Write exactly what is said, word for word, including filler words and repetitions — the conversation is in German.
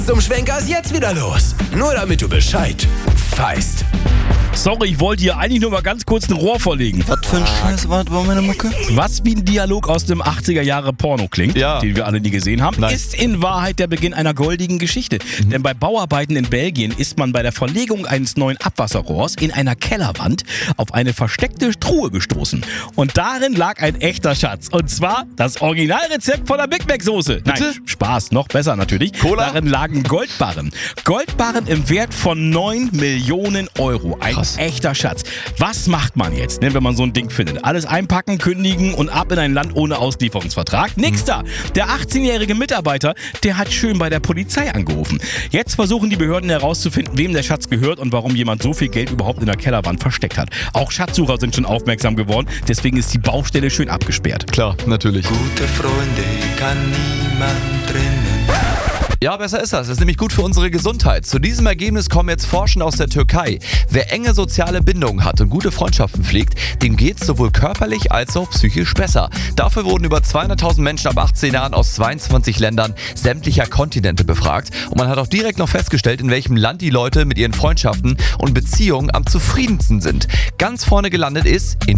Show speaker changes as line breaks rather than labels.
Zum Schwenker ist jetzt wieder los. Nur damit du Bescheid weißt.
Sorry, ich wollte hier eigentlich nur mal ganz kurz ein Rohr verlegen.
Was für ein Scheiß war meine Mucke?
Was wie ein Dialog aus dem achtziger Jahre Porno klingt,
Ja.
den wir alle nie gesehen haben,
Nein.
ist in Wahrheit der Beginn einer goldigen Geschichte. Mhm. Denn bei Bauarbeiten in Belgien ist man bei der Verlegung eines neuen Abwasserrohrs in einer Kellerwand auf eine versteckte Truhe gestoßen. Und darin lag ein echter Schatz. Und zwar das Originalrezept von der Big Mac Soße. Nein, Spaß, noch besser natürlich.
Cola?
Darin lagen Goldbarren. Goldbarren im Wert von neun Millionen Euro. Ein
Krass.
echter Schatz. Was macht man jetzt, ne, wenn man so ein Ding findet? Alles einpacken, kündigen und ab in ein Land ohne Auslieferungsvertrag? Nix da. Der achtzehnjährige Mitarbeiter, der hat schön bei der Polizei angerufen. Jetzt versuchen die Behörden herauszufinden, wem der Schatz gehört und warum jemand so viel Geld überhaupt in der Kellerwand versteckt hat. Auch Schatzsucher sind schon aufmerksam geworden, deswegen ist die Baustelle schön abgesperrt.
Klar, natürlich.
Gute Freunde kann niemand trennen.
Ja, besser ist das. Das ist nämlich gut für unsere Gesundheit. Zu diesem Ergebnis kommen jetzt Forscher aus der Türkei. Wer enge soziale Bindungen hat und gute Freundschaften pflegt, dem geht's sowohl körperlich als auch psychisch besser. Dafür wurden über zweihunderttausend Menschen ab achtzehn Jahren aus zweiundzwanzig Ländern sämtlicher Kontinente befragt. Und man hat auch direkt noch festgestellt, in welchem Land die Leute mit ihren Freundschaften und Beziehungen am zufriedensten sind. Ganz vorne gelandet ist in